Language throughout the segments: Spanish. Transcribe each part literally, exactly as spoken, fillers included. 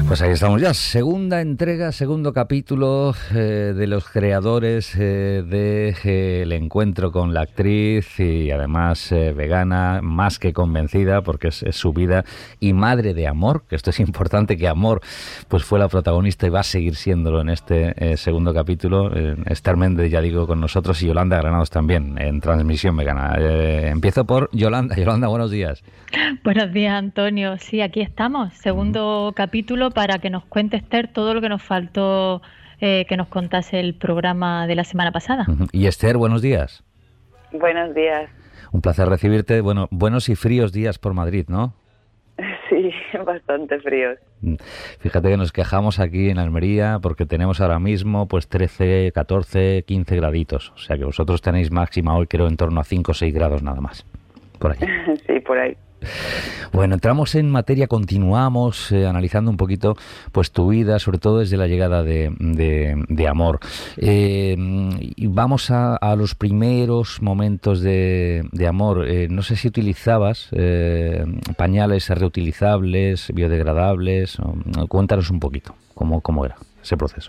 Pues ahí estamos ya, segunda entrega, segundo capítulo eh, de los creadores eh, de eh, El encuentro con la actriz, y además eh, vegana, más que convencida, porque es, es su vida, y madre de Amor, que esto es importante, que Amor pues fue la protagonista y va a seguir siéndolo en este eh, segundo capítulo. Eh, Esther Méndez, ya digo, con nosotros, y Yolanda Granados también en Transmisión Vegana. Eh, empiezo por Yolanda. Yolanda, buenos días. Buenos días, Antonio. Sí, aquí estamos, segundo uh-huh. capítulo, para que nos cuente Esther todo lo que nos faltó eh, que nos contase el programa de la semana pasada. Uh-huh. Y Esther, buenos días. Buenos días. Un placer recibirte. Bueno, buenos y fríos días por Madrid, ¿no? Sí, bastante fríos. Fíjate que nos quejamos aquí en Almería porque tenemos ahora mismo pues trece, catorce, quince graditos. O sea que vosotros tenéis máxima hoy, creo, en torno a cinco o seis grados nada más. Por ahí. Sí, por ahí. Bueno, entramos en materia, continuamos eh, analizando un poquito pues tu vida, sobre todo desde la llegada de, de, de Amor. Eh, y vamos a, a los primeros momentos de, de Amor. Eh, no sé si utilizabas eh, pañales reutilizables, biodegradables. O, cuéntanos un poquito cómo, cómo era ese proceso.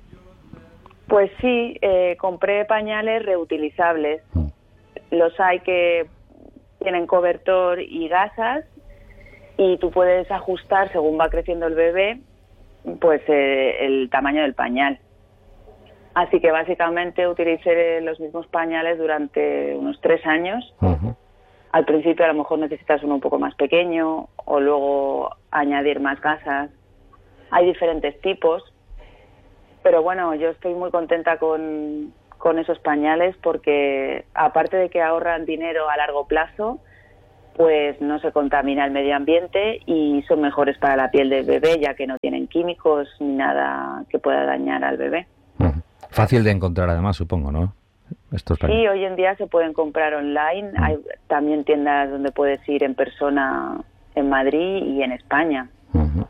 Pues sí, eh, compré pañales reutilizables. Mm. Los hay que tienen cobertor y gasas, y tú puedes ajustar según va creciendo el bebé pues eh, el tamaño del pañal. Así que básicamente utilicé los mismos pañales durante unos tres años. Uh-huh. Al principio a lo mejor necesitas uno un poco más pequeño, o luego añadir más gasas. Hay diferentes tipos, pero bueno, yo estoy muy contenta con con esos pañales, porque aparte de que ahorran dinero a largo plazo, pues no se contamina el medio ambiente y son mejores para la piel del bebé, ya que no tienen químicos ni nada que pueda dañar al bebé. Uh-huh. Fácil de encontrar además, supongo, ¿no? Estos sí, hoy en día se pueden comprar online. Uh-huh. Hay también tiendas donde puedes ir en persona en Madrid y en España. Uh-huh.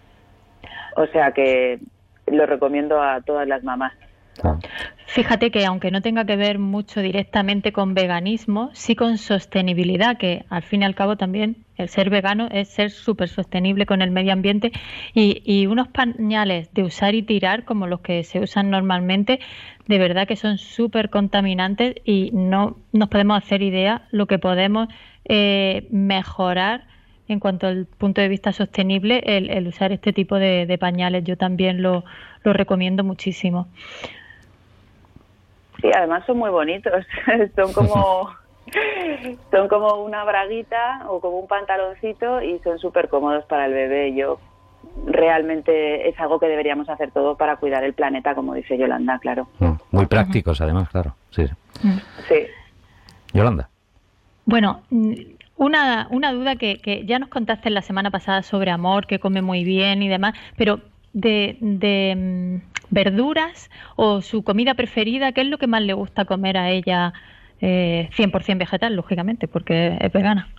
O sea que lo recomiendo a todas las mamás. Fíjate que aunque no tenga que ver mucho directamente con veganismo, sí con sostenibilidad, que al fin y al cabo también el ser vegano es ser súper sostenible con el medio ambiente, y, y unos pañales de usar y tirar como los que se usan normalmente, de verdad que son súper contaminantes, y no nos podemos hacer idea lo que podemos eh, mejorar en cuanto al punto de vista sostenible el, el usar este tipo de, de pañales. Yo también lo, lo recomiendo muchísimo. Sí, además son muy bonitos, son como son como una braguita o como un pantaloncito, y son súper cómodos para el bebé. Yo realmente es algo que deberíamos hacer todo para cuidar el planeta, como dice Yolanda, claro. Muy prácticos, además, claro. Sí. Sí. Yolanda. Bueno, una, una duda que, que ya nos contaste la semana pasada sobre Amor, que come muy bien y demás, pero de... de verduras o su comida preferida, ¿qué es lo que más le gusta comer a ella? eh, cien por ciento vegetal, lógicamente, porque es vegana.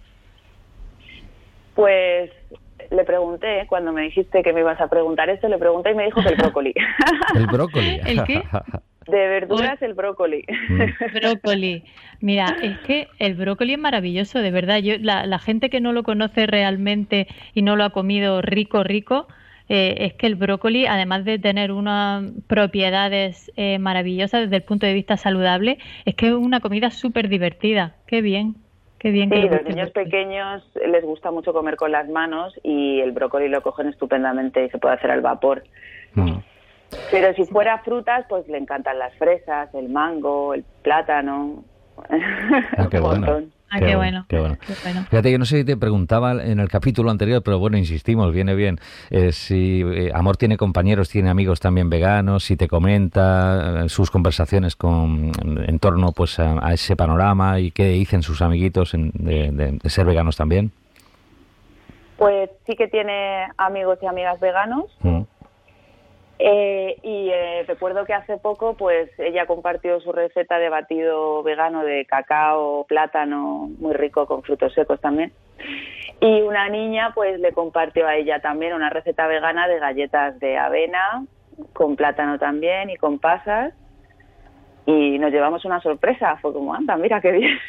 Pues le pregunté, cuando me dijiste que me ibas a preguntar esto, le pregunté y me dijo que el brócoli. ¿El brócoli? ¿El qué? De verduras, el brócoli. Brócoli. Mira, es que el brócoli es maravilloso, de verdad. Yo la, la gente que no lo conoce realmente y no lo ha comido rico, rico, Eh, es que el brócoli, además de tener unas propiedades eh, maravillosas desde el punto de vista saludable, es que es una comida súper divertida. Qué bien, qué bien. Sí, que los niños pequeños les gusta mucho comer con las manos, y el brócoli lo cogen estupendamente y se puede hacer al vapor. Mm. Pero si fuera frutas, pues le encantan las fresas, el mango, el plátano. Ah, qué bueno. Ah, qué, qué, bueno, qué, bueno. qué bueno. Fíjate que no sé si te preguntaba en el capítulo anterior, pero bueno, insistimos, viene bien. Eh, si eh, Amor tiene compañeros, tiene amigos también veganos, si te comenta eh, sus conversaciones con en torno pues a, a ese panorama, y qué dicen sus amiguitos en, de, de, de ser veganos también. Pues sí que tiene amigos y amigas veganos. Mm. Eh, y eh, recuerdo que hace poco pues ella compartió su receta de batido vegano de cacao, plátano, muy rico, con frutos secos también, y una niña pues le compartió a ella también una receta vegana de galletas de avena con plátano también y con pasas, y nos llevamos una sorpresa. Fue como, anda, mira qué bien.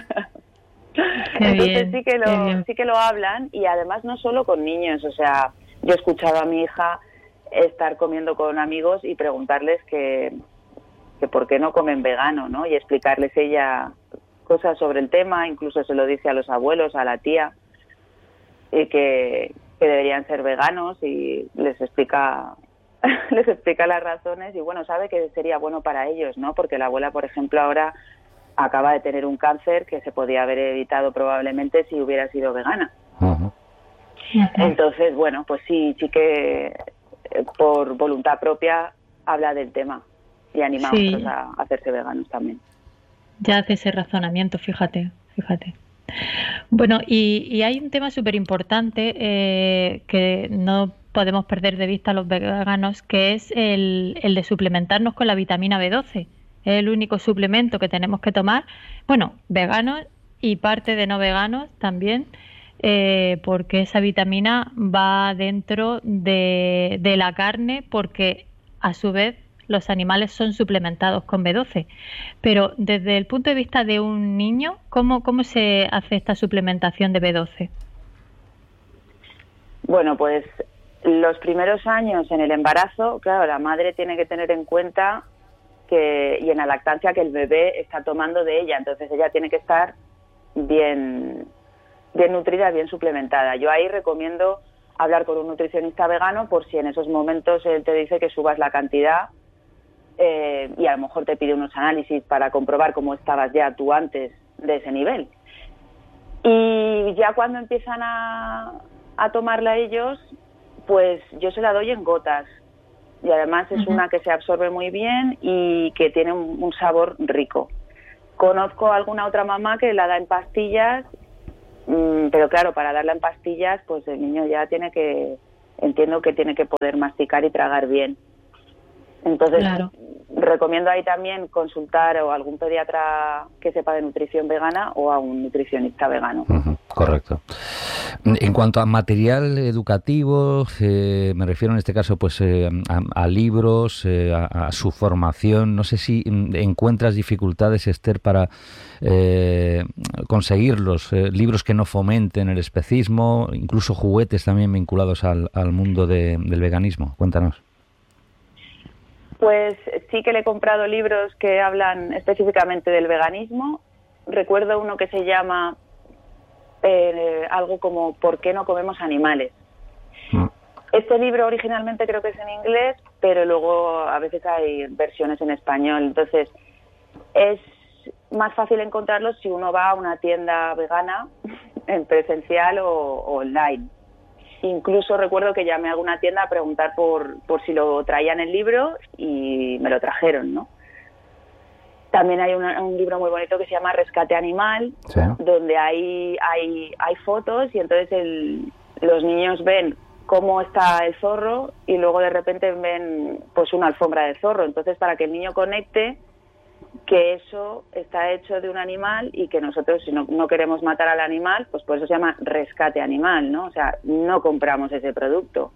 Qué Entonces bien, sí que lo sí que lo hablan, y además no solo con niños, o sea, yo he escuchado a mi hija estar comiendo con amigos y preguntarles que, que por qué no comen vegano, ¿no? Y explicarles ella cosas sobre el tema, incluso se lo dice a los abuelos, a la tía, y que, que deberían ser veganos, y les explica les explica las razones, y bueno, sabe que sería bueno para ellos, ¿no? Porque la abuela, por ejemplo, ahora acaba de tener un cáncer que se podía haber evitado probablemente si hubiera sido vegana. Uh-huh. Entonces, bueno, pues sí, sí que por voluntad propia habla del tema y anima sí. a otros a, a hacerse veganos también. Ya hace ese razonamiento, fíjate, fíjate. Bueno, y, y hay un tema súper importante eh, que no podemos perder de vista los veganos, que es el, el de suplementarnos con la vitamina B doce. Es el único suplemento que tenemos que tomar, bueno, veganos y parte de no veganos también, eh, porque esa vitamina va dentro de, de la carne, porque a su vez los animales son suplementados con B doce. Pero desde el punto de vista de un niño, ¿cómo, cómo se hace esta suplementación de B doce? Bueno, pues los primeros años en el embarazo, claro, la madre tiene que tener en cuenta que, y en la lactancia, que el bebé está tomando de ella, entonces ella tiene que estar bien, bien nutrida, bien suplementada. Yo ahí recomiendo hablar con un nutricionista vegano por si en esos momentos él te dice que subas la cantidad eh, y a lo mejor te pide unos análisis para comprobar cómo estabas ya tú antes de ese nivel. Y ya cuando empiezan a, a tomarla ellos, pues yo se la doy en gotas. Y además es uh-huh. una que se absorbe muy bien y que tiene un, un sabor rico. Conozco alguna otra mamá que la da en pastillas, mmm, pero claro, para darla en pastillas, pues el niño ya tiene que, entiendo que tiene que poder masticar y tragar bien. Entonces, claro. recomiendo ahí también consultar o a algún pediatra que sepa de nutrición vegana o a un nutricionista vegano. Uh-huh, correcto. En cuanto a material educativo, eh, me refiero en este caso pues eh, a, a libros, eh, a, a su formación. No sé si encuentras dificultades, Esther, para eh, conseguirlos, eh, libros que no fomenten el especismo, incluso juguetes también vinculados al, al mundo de, del veganismo. Cuéntanos. Pues sí que le he comprado libros que hablan específicamente del veganismo. Recuerdo uno que se llama eh, algo como ¿Por qué no comemos animales? Mm. Este libro originalmente creo que es en inglés, pero luego a veces hay versiones en español. Entonces es más fácil encontrarlos si uno va a una tienda vegana en presencial o, o online. Incluso recuerdo que llamé a alguna tienda a preguntar por, por si lo traían el libro y me lo trajeron, ¿no? También hay una, un libro muy bonito que se llama Rescate Animal, sí. donde hay, hay, hay fotos y entonces el, los niños ven cómo está el zorro y luego de repente ven pues una alfombra de zorro. Entonces, para que el niño conecte que eso está hecho de un animal y que nosotros, si no, no queremos matar al animal, pues por eso se llama rescate animal, ¿no? O sea, no compramos ese producto.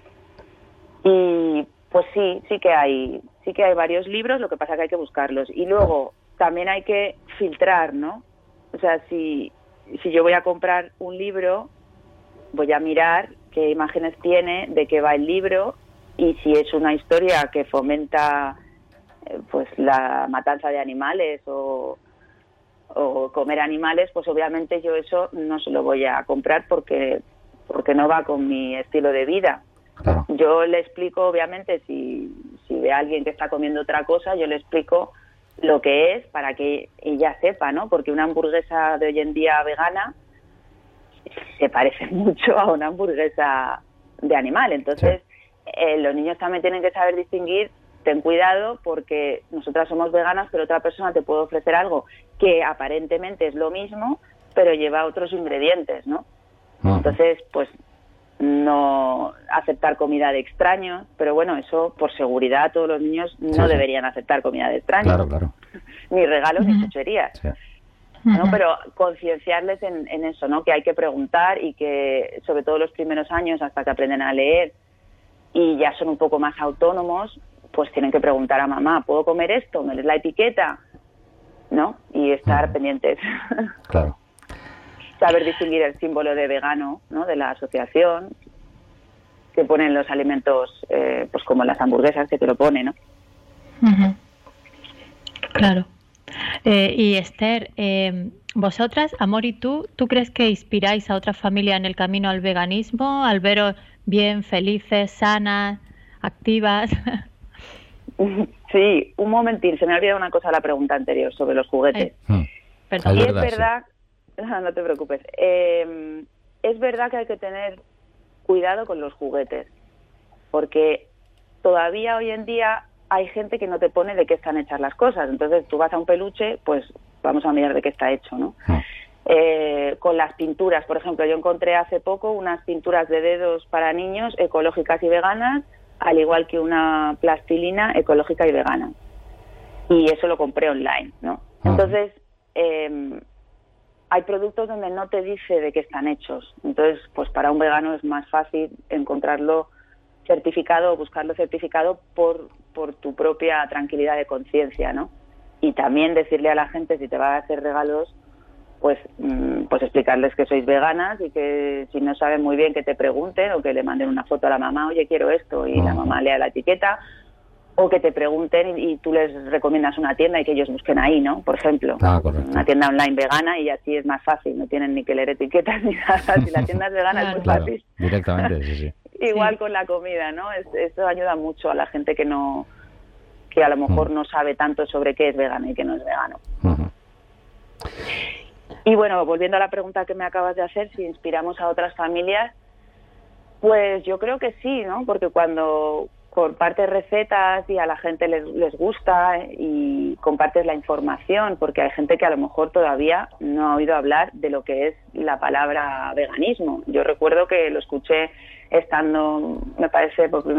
Y pues sí, sí que hay, sí que hay varios libros, lo que pasa es que hay que buscarlos. Y luego también hay que filtrar, ¿no? O sea, si, si yo voy a comprar un libro, voy a mirar qué imágenes tiene, de qué va el libro, y si es una historia que fomenta pues la matanza de animales o, o comer animales, pues obviamente yo eso no se lo voy a comprar porque porque no va con mi estilo de vida. Claro. Yo le explico, obviamente, si, si ve a alguien que está comiendo otra cosa, yo le explico lo que es para que ella sepa, ¿no? Porque una hamburguesa de hoy en día vegana se parece mucho a una hamburguesa de animal. Entonces, sí. eh, los niños también tienen que saber distinguir. Ten cuidado porque nosotras somos veganas, pero otra persona te puede ofrecer algo que aparentemente es lo mismo, pero lleva otros ingredientes, ¿no? Uh-huh. Entonces, pues no aceptar comida de extraños, pero bueno, eso por seguridad todos los niños no sí, deberían sí. aceptar comida de extraños. Claro, claro. Ni regalos uh-huh. ni chucherías. Sí. ¿No? Pero concienciarles en, en eso, ¿no? Que hay que preguntar y que sobre todo los primeros años hasta que aprenden a leer y ya son un poco más autónomos, pues tienen que preguntar a mamá, ¿puedo comer esto? ¿Me lees la etiqueta? ¿No? Y estar uh-huh. pendientes. Claro. Saber distinguir el símbolo de vegano, ¿no? De la asociación. que ponen los alimentos, eh, pues como las hamburguesas que te lo ponen, ¿no? Uh-huh. Claro. Eh, y Esther, eh, vosotras, Amor y tú, ¿tú crees que inspiráis a otras familias en el camino al veganismo, al veros bien, felices, sanas, activas? Sí, un momentín, se me ha olvidado una cosa a la pregunta anterior sobre los juguetes. Ay, perdón. Y Es es verdad, verdad, no, no te preocupes, eh, es verdad que hay que tener cuidado con los juguetes, porque todavía hoy en día hay gente que no te pone de qué están hechas las cosas. Entonces tú vas a un peluche, pues vamos a mirar de qué está hecho, ¿no? Mm. Eh, con las pinturas, por ejemplo, yo encontré hace poco unas pinturas de dedos para niños ecológicas y veganas, al igual que una plastilina ecológica y vegana. Y eso lo compré online, ¿no? Mm. Entonces, eh, hay productos donde no te dice de qué están hechos. Entonces, pues para un vegano es más fácil encontrarlo certificado o buscarlo certificado por, por tu propia tranquilidad de conciencia, ¿no? Y también decirle a la gente, si te va a hacer regalos, pues, mmm, pues explicarles que sois veganas y que si no saben muy bien que te pregunten o que le manden una foto a la mamá, oye, quiero esto, y uh-huh. la mamá lea la etiqueta, o que te pregunten y, y tú les recomiendas una tienda y que ellos busquen ahí, ¿no? Por ejemplo, ah, una tienda online vegana y así es más fácil, no tienen ni que leer etiquetas ni nada. Si la tienda es vegana claro. es muy claro, fácil. Directamente, sí, sí. Igual sí. con la comida, ¿no? Es, eso ayuda mucho a la gente que no, que a lo mejor uh-huh. no sabe tanto sobre qué es vegano y qué no es vegano. Uh-huh. Y bueno, volviendo a la pregunta que me acabas de hacer, si inspiramos a otras familias, pues yo creo que sí, ¿no? Porque cuando compartes recetas y a la gente les, les gusta y compartes la información, porque hay gente que a lo mejor todavía no ha oído hablar de lo que es la palabra veganismo. Yo recuerdo que lo escuché estando, me parece, por primera